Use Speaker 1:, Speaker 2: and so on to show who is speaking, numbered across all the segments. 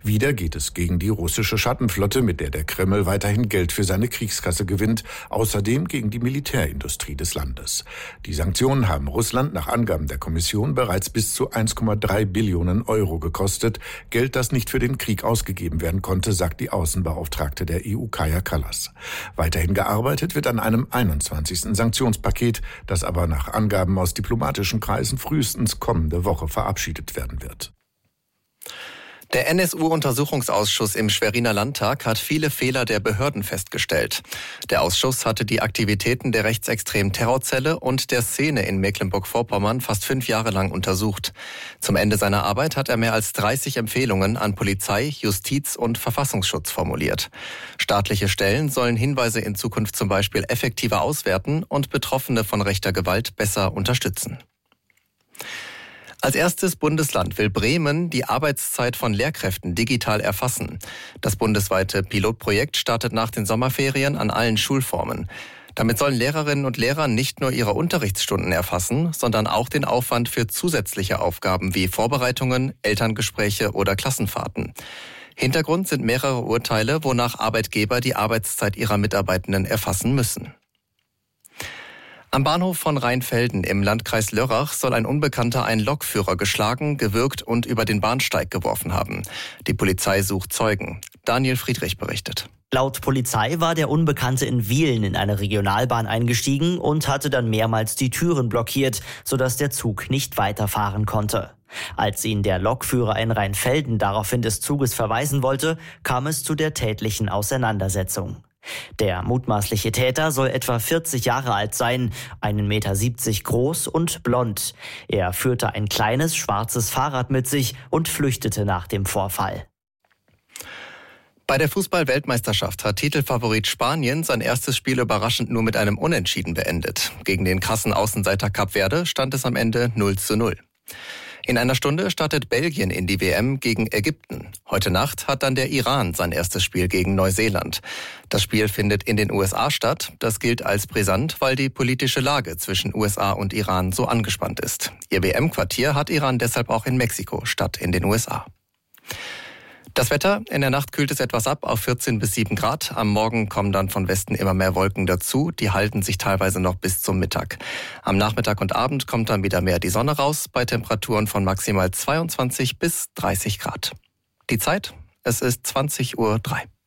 Speaker 1: Wieder geht es gegen die russische Schattenflotte, mit der der Kreml weiterhin Geld für seine Kriegskasse gewinnt, außerdem gegen die Militärindustrie des Landes. Die Sanktionen haben Russland nach Angaben der Kommission bereits bis zu 1,3 Billionen Euro gekostet. Geld, das nicht für den Krieg ausgegeben werden konnte, sagt die Außenbeauftragte der EU, Kaja Kallas. Weiterhin gearbeitet wird an einem 21. Sanktionspaket, das aber nach Angaben aus diplomatischen Kreisen frühestens kommende Woche verabschiedet werden wird.
Speaker 2: Der NSU-Untersuchungsausschuss im Schweriner Landtag hat viele Fehler der Behörden festgestellt. Der Ausschuss hatte die Aktivitäten der rechtsextremen Terrorzelle und der Szene in Mecklenburg-Vorpommern fast 5 Jahre lang untersucht. Zum Ende seiner Arbeit hat er mehr als 30 Empfehlungen an Polizei, Justiz und Verfassungsschutz formuliert. Staatliche Stellen sollen Hinweise in Zukunft zum Beispiel effektiver auswerten und Betroffene von rechter Gewalt besser unterstützen. Als erstes Bundesland will Bremen die Arbeitszeit von Lehrkräften digital erfassen. Das bundesweite Pilotprojekt startet nach den Sommerferien an allen Schulformen. Damit sollen Lehrerinnen und Lehrer nicht nur ihre Unterrichtsstunden erfassen, sondern auch den Aufwand für zusätzliche Aufgaben wie Vorbereitungen, Elterngespräche oder Klassenfahrten. Hintergrund sind mehrere Urteile, wonach Arbeitgeber die Arbeitszeit ihrer Mitarbeitenden erfassen müssen. Am Bahnhof von Rheinfelden im Landkreis Lörrach soll ein Unbekannter einen Lokführer geschlagen, gewürgt und über den Bahnsteig geworfen haben. Die Polizei sucht Zeugen. Daniel Friedrich berichtet.
Speaker 3: Laut Polizei war der Unbekannte in Wiehlen in eine Regionalbahn eingestiegen und hatte dann mehrmals die Türen blockiert, sodass der Zug nicht weiterfahren konnte. Als ihn der Lokführer in Rheinfelden daraufhin des Zuges verweisen wollte, kam es zu der tätlichen Auseinandersetzung. Der mutmaßliche Täter soll etwa 40 Jahre alt sein, 1,70 Meter groß und blond. Er führte ein kleines schwarzes Fahrrad mit sich und flüchtete nach dem Vorfall.
Speaker 2: Bei der Fußball-Weltmeisterschaft hat Titelfavorit Spanien sein erstes Spiel überraschend nur mit einem Unentschieden beendet. Gegen den krassen Außenseiter Kap Verde stand es am Ende 0:0. In einer Stunde startet Belgien in die WM gegen Ägypten. Heute Nacht hat dann der Iran sein erstes Spiel gegen Neuseeland. Das Spiel findet in den USA statt. Das gilt als brisant, weil die politische Lage zwischen USA und Iran so angespannt ist. Ihr WM-Quartier hat Iran deshalb auch in Mexiko statt in den USA. Das Wetter: In der Nacht kühlt es etwas ab auf 14 bis 7 Grad. Am Morgen kommen dann von Westen immer mehr Wolken dazu. Die halten sich teilweise noch bis zum Mittag. Am Nachmittag und Abend kommt dann wieder mehr die Sonne raus, bei Temperaturen von maximal 22 bis 30 Grad. Die Zeit: Es ist 20:03 Uhr.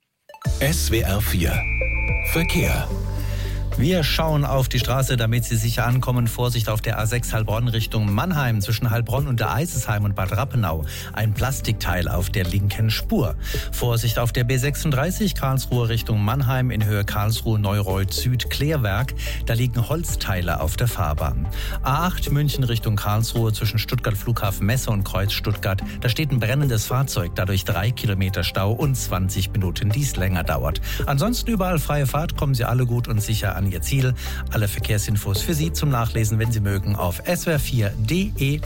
Speaker 4: SWR 4 Verkehr.
Speaker 5: Wir schauen auf die Straße, damit Sie sicher ankommen. Vorsicht auf der A6 Heilbronn Richtung Mannheim. Zwischen Heilbronn und der Eisesheim und Bad Rappenau ein Plastikteil auf der linken Spur. Vorsicht auf der B36 Karlsruhe Richtung Mannheim in Höhe Karlsruhe-Neureuth Süd-Klärwerk. Da liegen Holzteile auf der Fahrbahn. A8 München Richtung Karlsruhe zwischen Stuttgart Flughafen Messe und Kreuz Stuttgart. Da steht ein brennendes Fahrzeug, dadurch 3 Kilometer Stau und 20 Minuten, die es länger dauert. Ansonsten überall freie Fahrt, kommen Sie alle gut und sicher an Ihr Ziel. Alle Verkehrsinfos für Sie zum Nachlesen, wenn Sie mögen, auf swr4.de.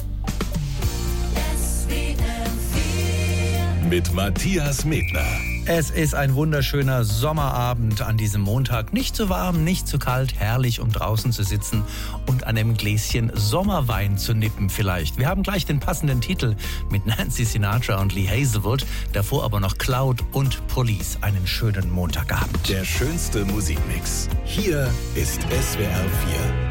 Speaker 4: Mit Matthias Medner.
Speaker 5: Es ist ein wunderschöner Sommerabend an diesem Montag. Nicht zu warm, nicht zu kalt, herrlich, um draußen zu sitzen und an einem Gläschen Sommerwein zu nippen vielleicht. Wir haben gleich den passenden Titel mit Nancy Sinatra und Lee Hazelwood. Davor aber noch Cloud und Police. Einen schönen Montagabend.
Speaker 4: Der schönste Musikmix. Hier ist SWR 4.